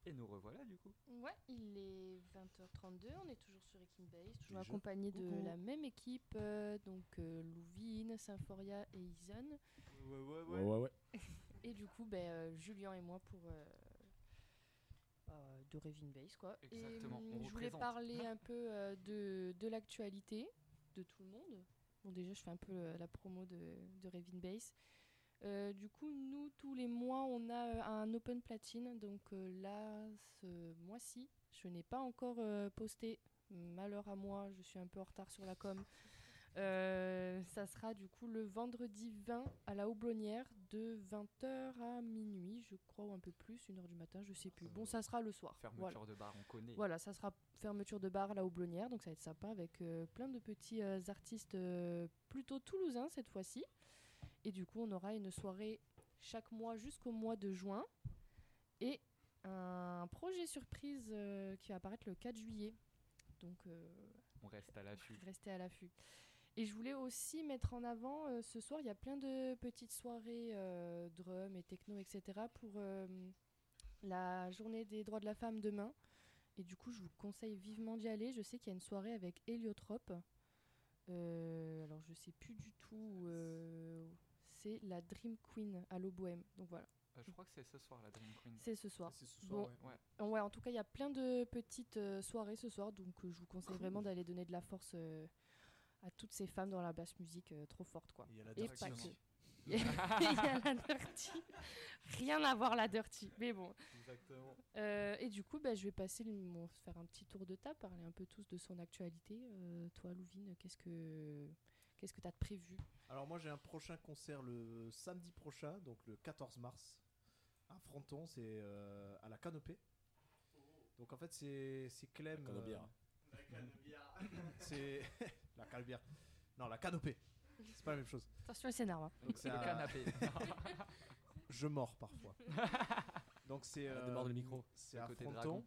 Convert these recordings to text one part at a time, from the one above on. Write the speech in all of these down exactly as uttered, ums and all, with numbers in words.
Et nous revoilà du coup. Ouais, il est vingt heures trente-deux, on est toujours sur Ekin Base, toujours Déjà. accompagné de Coucou. la même équipe, euh, donc euh, Louvine, Symphoria et Ison. Ouais, ouais, Ouais, ouais, ouais. Et du coup, ben, euh, Julien et moi pour euh, euh, de Revin Base, quoi. Exactement, Et, on hum, je voulais représente. parler un peu euh, de, de l'actualité de tout le monde. Bon, déjà, je fais un peu euh, la promo de, de Revin Base. Euh, du coup, nous, tous les mois, on a euh, un Open Platine. Donc euh, là, ce mois-ci, je n'ai pas encore euh, posté. Malheur à moi, je suis un peu en retard sur la com. Euh, ça sera du coup le vendredi vingt à la Houblonnière de vingt heures à minuit, je crois, ou un peu plus, une heure du matin, je sais plus. Euh, Bon, ça sera le soir. Fermeture Voilà. de bar, on connaît. Voilà, ça sera fermeture de bar à la Houblonnière, donc ça va être sympa avec euh, plein de petits euh, artistes euh, plutôt toulousains cette fois-ci. Et du coup, on aura une soirée chaque mois jusqu'au mois de juin. Et un projet surprise euh, qui va apparaître le quatre juillet. Donc, euh, On reste à l'affût. restez à l'affût. Et je voulais aussi mettre en avant, euh, ce soir, il y a plein de petites soirées euh, drum et techno, et cetera pour euh, la journée des droits de la femme demain. Et du coup, je vous conseille vivement d'y aller. Je sais qu'il y a une soirée avec Héliotrope. Euh, alors, je sais plus du tout. euh, c'est la Dream Queen à l'Oboème. Donc voilà, Euh, je crois que c'est ce soir la Dream Queen. c'est ce soir. C'est ce soir, Bon. ouais. Ouais. Ouais, en tout cas, il y a plein de petites euh, soirées ce soir. Donc, euh, je vous conseille vraiment d'aller donner de la force euh, à toutes ces femmes dans la basse musique euh, trop forte, quoi. Il y a la Et Dirty pas que. aussi. Il y a la Dirty. Rien à voir la Dirty, mais bon. Exactement. Euh, et du coup, bah, je vais passer le- mon- faire un petit tour de table, parler un peu tous de son actualité. Euh, toi, Louvine, qu'est-ce que qu'est-ce que t'as de prévu? Alors moi j'ai un prochain concert le samedi prochain, donc le quatorze mars, à Fronton, c'est euh, à la Canopée. Donc en fait c'est c'est Clem. La Canebière. La canebière. euh, c'est la Canebière. Non, la Canopée. C'est pas la même chose. Attention, elle s'énerve. Hein. Donc c'est Le à- canapé. Je mords parfois. Donc c'est Elle euh, déborde le micro. c'est Le à côté Fronton. dragon.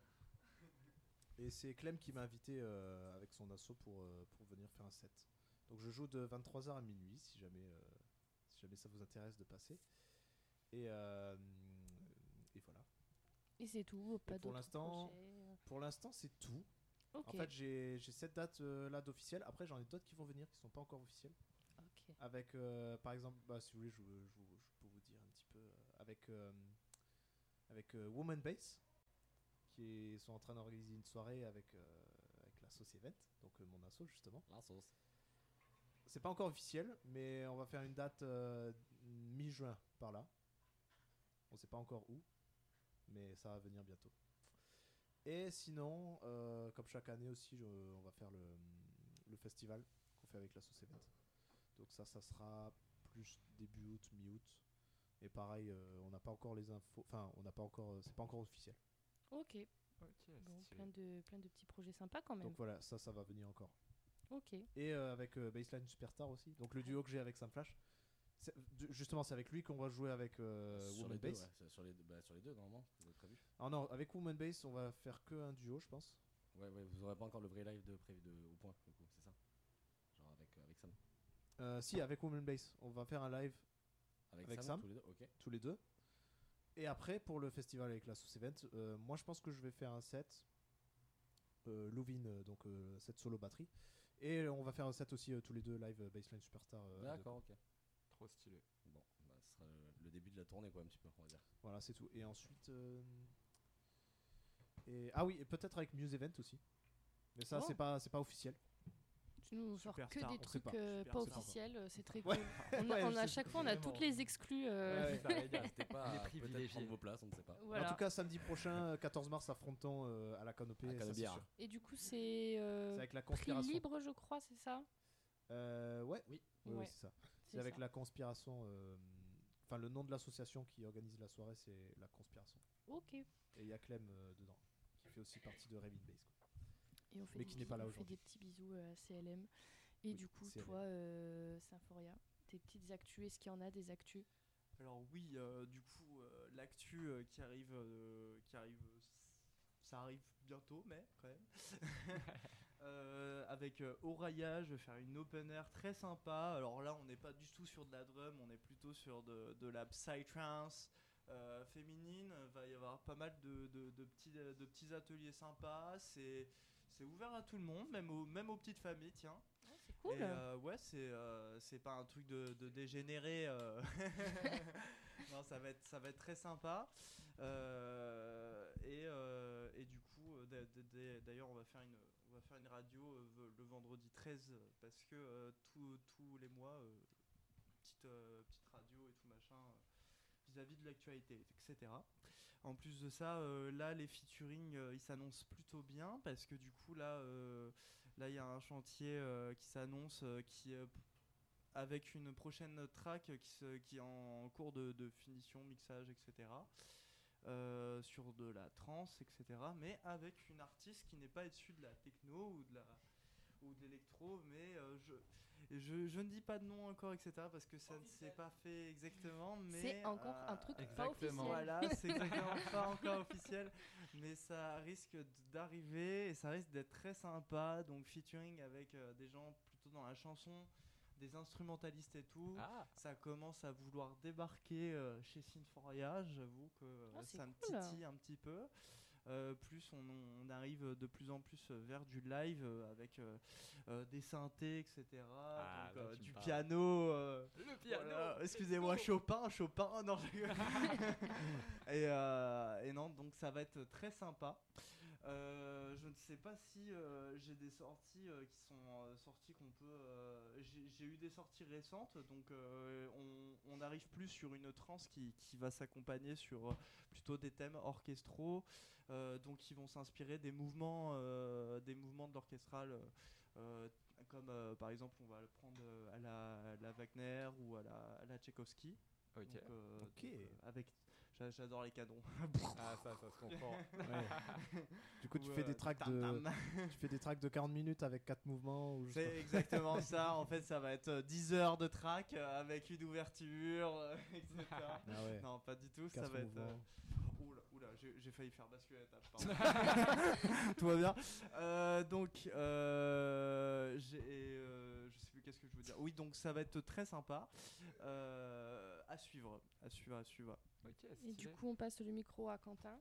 Et c'est Clem qui m'a invité euh, avec son asso pour, euh, pour venir faire un set. Donc je joue de vingt-trois heures à minuit si jamais, euh, si jamais ça vous intéresse de passer. Et, euh, et voilà. Et c'est tout, pas Et pour d'autres l'instant- projets. Pour l'instant c'est tout. Ok. En fait j'ai j'ai cette date euh, là d'officielle. Après j'en ai d'autres qui vont venir qui sont pas encore officielles. Ok. Avec euh, par exemple, bah, si vous voulez je, je, vous- je peux vous dire un petit peu. euh, avec euh, avec euh, Woman Bass qui est- sont en train d'organiser une soirée avec, euh, avec la Sauce Event, donc euh, mon asso justement. La sauce. C'est pas encore officiel, mais on va faire une date euh, mi-juin par là. On sait pas encore où, mais ça va venir bientôt. Et sinon, euh, comme chaque année aussi, je- on va faire le, le festival qu'on fait avec la Sauce Event. Donc ça, ça sera plus début août, mi-août. Et pareil, euh, on n'a pas encore les infos. Enfin, on n'a pas encore. euh, C'est pas encore officiel. Ok. Ok, Bon, stylé. plein de plein de petits projets sympas quand même. Donc voilà, ça, ça va venir encore. Ok. Et euh, avec euh, Baseline Superstar aussi. Donc le duo que j'ai avec Sam Flash. C'est- du- Justement, c'est avec lui qu'on va jouer avec euh, sur, Woman les deux, Bass. ouais, c'est sur, les, bah, sur les deux, normalement, vous avez prévu. Ah non, avec Woman Bass, on va faire que un duo, je pense. Ouais, ouais, vous aurez pas encore le vrai live de prévu de, au point, du coup, c'est ça. Genre avec, euh, avec Sam. Euh, si, avec Woman Bass, on va faire un live Avec, Avec Sam, Sam tous les deux, ok. tous les deux. Et après, pour le festival avec la Sauce Event, euh, moi je pense que je vais faire un set. Euh, Louvin, euh, donc euh, set solo batterie. Et on va faire un set aussi euh, tous les deux live euh, Baseline Superstar. euh, à deux. D'accord, ok. Trop stylé. Bon, bah, ce sera le, le début de la tournée, quoi, un petit peu, on va dire. Voilà, c'est tout. Et ensuite. euh, Et... Ah oui, et peut-être avec Muse Event aussi. Mais ça, Oh. c'est pas, c'est pas officiel. Tu nous sors que Superstar, des on sait trucs pas. euh, Super pas star. officiels, euh, c'est très Ouais. cool. On a, Ouais, on a à je- chaque fois, on a vraiment. toutes les exclus. euh, Ouais, ouais. N'hésitez pas Les à privilégiés. peut-être prendre vos places, on ne sait pas. Voilà. En tout cas, samedi prochain, euh, quatorze mars, à Fronton, euh, à la Canopée. À ça, c'est Canebière. sûr. Et du coup, c'est euh, C'est avec la prix conspiration. libre, je crois, c'est ça? Euh, ouais, Oui. oui, Ouais. oui, c'est ça. C'est C'est avec ça. la conspiration. euh, Enfin, le nom de l'association qui organise la soirée, c'est la conspiration. Ok. Et il y a Clem euh, dedans, qui fait aussi partie de Revin Base. quoi. Et on fait Mais des qui n'est petits- pas là on fait aujourd'hui. des petits bisous euh, à C L M. Et Oui, du coup, C L M. toi, euh, Symphoria, tes petites actus, est-ce qu'il y en a des actus? Alors oui, euh, du coup, euh, l'actu euh, qui arrive, euh, qui arrive, euh, ça arrive bientôt, mais quand même. Euh, avec euh, Oraya, je vais faire une open air très sympa. Alors là, on n'est pas du tout sur de la drum, on est plutôt sur de, de la psytrance euh, féminine, va y avoir pas mal de, de, de petits, de petits ateliers sympas. C'est, c'est ouvert à tout le monde, même aux, même aux petites familles, tiens. Oh, c'est cool. Et euh, ouais, c'est, euh, c'est pas un truc de, de dégénéré. euh. Non, ça va être, ça va être très sympa. Euh, et, euh, et du coup, euh, d'a- d'a- d'a- d'ailleurs, on va faire une, on va faire une radio euh, v- le vendredi treize euh, parce que euh, tous tous les mois, euh, petite, euh, petite radio et tout machin euh, vis-à-vis de l'actualité, et cetera. En plus de ça, euh, là, les featuring, euh, ils s'annoncent plutôt bien parce que du coup, là, euh, là, il y a un chantier euh, qui s'annonce, euh, qui euh, avec une prochaine track qui, se, qui est en cours de, de finition, mixage, et cetera. Euh, sur de la trance, et cetera. Mais avec une artiste qui n'est pas issue de la techno ou de la ou de l'électro, mais euh, je, je je ne dis pas de nom encore, et cetera. Parce que ça ne s'est pas fait exactement. Mais C'est encore euh, un truc pas exactement. officiel. voilà, c'est exactement pas encore officiel, mais ça risque d'arriver et ça risque d'être très sympa. Donc featuring avec euh, des gens plutôt dans la chanson, des instrumentalistes et tout. Ah, Ça commence à vouloir débarquer euh, chez Symphoria. J'avoue que euh, Ah, c'est ça me cool. titille un petit peu. Euh, plus on, on arrive de plus en plus vers du live euh, avec euh, euh, des synthés, et cetera. Ah, Donc, là, euh, tu me du parles. piano. euh, le piano. voilà. Excusez-moi, Chopin, Chopin. Non, je rigole. et, euh, et non, donc ça va être très sympa. Euh, je ne sais pas si euh, j'ai des sorties euh, qui sont euh, sorties qu'on peut. euh, j'ai, j'ai eu des sorties récentes, donc euh, on, on arrive plus sur une trance qui, qui va s'accompagner sur euh, plutôt des thèmes orchestraux, euh, donc qui vont s'inspirer des mouvements, euh, des mouvements de l'orchestral. Euh, comme euh, par exemple, on va le prendre euh, à la, à la Wagner ou à la, à la Tchaïkovsky. Ok. Donc, euh, Ok. donc, euh, avec, j'a- j'adore les canons. Ah, ça, ça se comprend. Ouais. Du coup, tu Ou, fais euh, des tracks tam de, tam. tu fais des tracks de quarante minutes avec quatre mouvements ou je sais C'est exactement ça. En fait, ça va être euh, dix heures de track euh, avec une ouverture, euh, et cetera. pas. Ah ouais. Non, pas du tout. Ça Quatre va être. euh, mouvements. Oula, oula, j'ai, j'ai failli faire basculer la table. Pardon. Tout va bien. Euh, donc, euh, j'ai, euh, je sais plus qu'est-ce que je veux dire. Oui, donc ça va être très sympa. Euh, à suivre, à suivre, à suivre. Ok, Et stylé. du coup, on passe le micro à Quentin,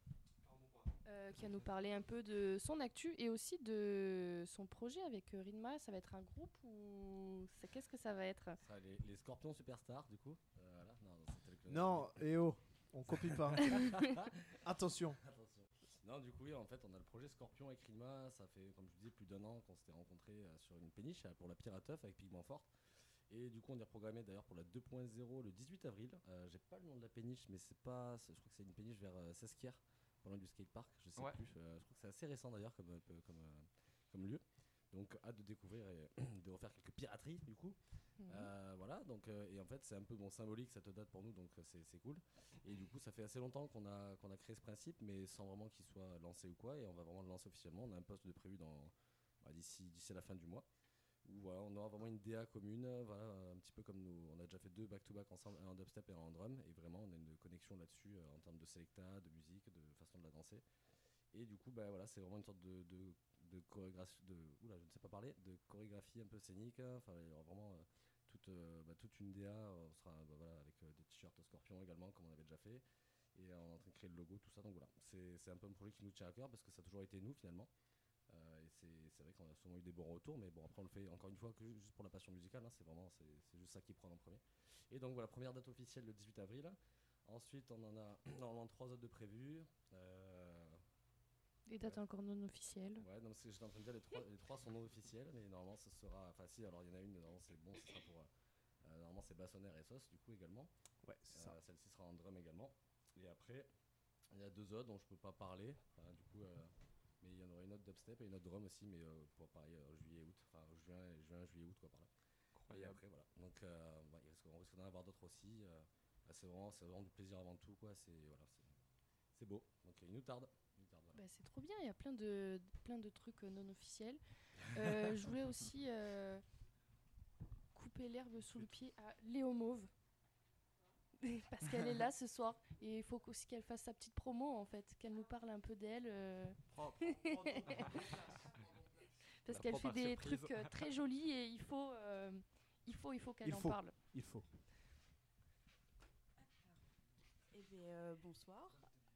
euh, qui va nous parler un peu de son actu et aussi de son projet avec euh, Rinma. Ça va être un groupe ou ça- qu'est-ce que ça va être? Ça sera les, les Scorpions Superstars, du coup. Euh, voilà. Non, non, c'était le clone. Non, et oh, on copie pas. Attention. Attention. Non, du coup, oui, en fait, on a le projet Scorpion avec Rima. Ça fait, comme je disais, plus d'un an qu'on s'était rencontrés euh, sur une péniche euh, pour la Pirateuf avec Pigment Forte. Et du coup, on est reprogrammé d'ailleurs pour la deux point zéro le dix-huit avril. Euh, j'ai pas le nom de la péniche, mais c'est pas. c'est- Je crois que c'est une péniche vers euh, Sesquières, pas loin du skatepark. Je sais Ouais. plus. euh, je crois que c'est assez récent d'ailleurs comme, euh, peu- comme, euh, comme lieu. Donc, hâte de découvrir et de refaire quelques pirateries, du coup. Mhm. Euh, voilà, donc, euh, et en fait, c'est un peu bon, symbolique cette date pour nous, donc euh, c'est, c'est cool. Et du coup, ça fait assez longtemps qu'on a, qu'on a créé ce principe, mais sans vraiment qu'il soit lancé ou quoi. Et on va vraiment le lancer officiellement. On a un poste de prévu dans, bah, d'ici, d'ici à la fin du mois. Où voilà, on aura vraiment une D A commune. Voilà, un petit peu comme nous. On a déjà fait deux back-to-back ensemble, un en dubstep et un en drum. Et vraiment, on a une connexion là-dessus euh, en termes de selecta, de musique, de façon de la danser. Et du coup, bah, voilà, c'est vraiment une sorte de, de, de chorégraphie, de, oula, je ne sais pas parler, de chorégraphie un peu scénique. hein. Enfin, il y aura vraiment euh, toute, euh, bah, toute une D A. On sera bah, voilà, avec euh, des t-shirts Scorpion également, comme on avait déjà fait. Et euh, on est en train de créer le logo, tout ça. Donc voilà, c'est, c'est un peu un projet qui nous tient à cœur parce que ça a toujours été nous finalement. Euh, et c'est, c'est vrai qu'on a souvent eu des bons retours, mais bon, après on le fait encore une fois que juste pour la passion musicale. hein. C'est vraiment, c'est, c'est juste ça qui prend en premier. Et donc voilà, première date officielle le dix-huit avril. Ensuite, on en a normalement trois autres de prévus. Euh, Des dates encore non officielles. Ouais, non, parce que j'étais en train de dire les trois, les trois sont non officiels, mais normalement ce sera. Enfin, si, alors il y en a une, normalement c'est bon, ce sera pour. Euh, euh, normalement c'est Bassonnaire et Sauce, du coup également. Ouais, c'est ça. Euh, celle-ci sera en drum également. Et après, il y a deux autres dont je peux pas parler. Enfin, du coup, euh, mais il y en aura une autre dubstep et une autre drum aussi, mais euh, pour pareil, euh, juillet, août. Enfin, juin, juin, juillet, août, quoi, par là. Et Incroyable. après, voilà. Donc, euh, ouais, il risque- on risque d'en avoir d'autres aussi. euh, bah, c'est, vraiment, c'est vraiment du plaisir avant tout, quoi. C'est, voilà, c'est, c'est beau. Donc, il nous tarde. Il nous tarde, voilà. Bah, c'est trop bien, il y a plein de, plein de trucs euh, non officiels. Euh, je voulais aussi euh, couper l'herbe sous le pied à Léo Mauve. Parce qu'elle est là ce soir et il faut aussi qu'elle fasse sa petite promo en fait, qu'elle nous parle un peu d'elle. euh, Prends- prends- prends ton place. parce La qu'elle prend fait par des surprise. trucs euh, très jolis et il faut, euh, il faut, il faut qu'elle Il en faut. parle. Il faut. Eh bien, euh, bonsoir.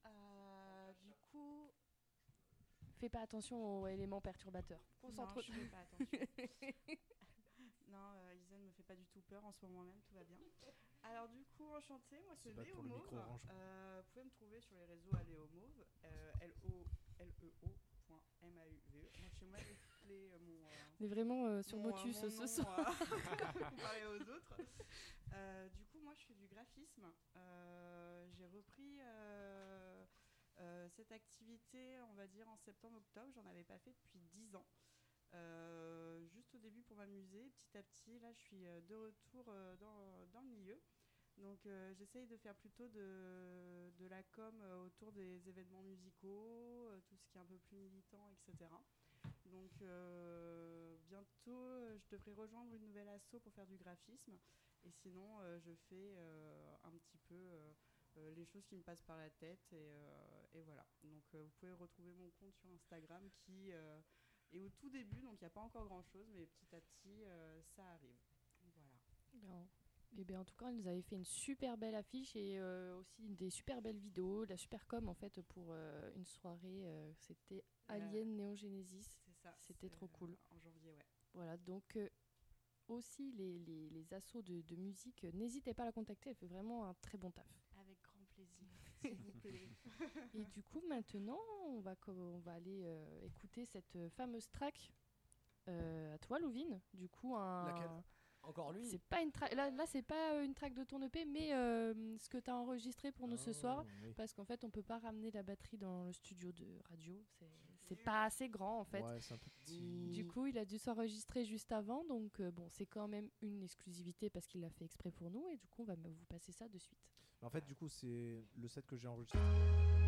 Euh, du coup, Fais pas attention aux éléments perturbateurs. non, Concentre-toi. je fais pas attention. Non, euh, Isen me fait pas du tout peur en ce moment même, tout va bien. Alors du coup, enchantée, moi c'est C'est pas Léo pour le Mauve. micro orange. Euh, vous pouvez me trouver sur les réseaux à Léo Mauve, euh, L O L E O point M A U V E. Moi chez moi, j'ai clé euh, mon... euh, On est vraiment euh, sur mon, Motus euh, ce mon soir. nom, euh, comparé aux autres. Euh, du coup, moi, je fais du graphisme. Euh, j'ai repris euh, euh, cette activité, on va dire, en septembre-octobre. J'en avais pas fait depuis dix ans. Euh, juste au début pour m'amuser. Petit à petit, là, je suis euh, de retour euh, dans, dans le milieu. Donc, euh, j'essaye de faire plutôt de, de la com euh, autour des événements musicaux, euh, tout ce qui est un peu plus militant, et cetera. Donc euh, bientôt, euh, je devrais rejoindre une nouvelle asso pour faire du graphisme. Et sinon, euh, je fais euh, un petit peu euh, euh, les choses qui me passent par la tête. Et, euh, et voilà. Donc euh, vous pouvez retrouver mon compte sur Instagram qui euh, est au tout début. Donc il n'y a pas encore grand-chose, mais petit à petit, euh, ça arrive. Voilà. Non. Et bien en tout cas, ils nous avaient fait une super belle affiche et euh, aussi des super belles vidéos, de la super com en fait pour euh, une soirée. euh, C'était Alien Neo Genesis. C'est ça. C'était c'est, trop cool. euh, en janvier, ouais. Voilà, donc euh, aussi les, les, les assos de, de musique, euh, n'hésitez pas à la contacter, elle fait vraiment un très bon taf. Avec grand plaisir, s'il vous plaît. Et du coup, maintenant, on va, co- on va aller euh, écouter cette euh, fameuse track. Euh, à toi, Louvine. Du coup, un. Laquelle Encore lui. C'est pas une track. Là, là c'est pas euh, une track de ton E P, mais euh, ce que tu as enregistré pour nous ce soir. Ah, oui. Parce qu'en fait, on peut pas ramener la batterie dans le studio de radio. C'est, c'est pas assez grand en fait. Ouais, c'est un peu petit. Du coup, il a dû s'enregistrer juste avant. Donc, euh, bon, c'est quand même une exclusivité parce qu'il l'a fait exprès pour nous. Et du coup, on va me- vous passer ça de suite. En fait, du coup, c'est le set que j'ai enregistré.